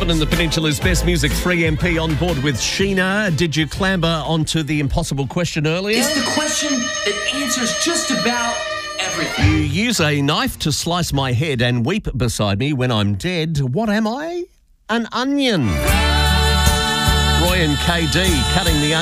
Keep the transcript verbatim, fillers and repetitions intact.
Melbourne and the Peninsula's Best Music three M P on board with Sheena. Did you clamber onto the impossible question earlier? It's the question that answers just about everything. You use a knife to slice my head and weep beside me when I'm dead. What am I? An onion. Roy and K D cutting the onion.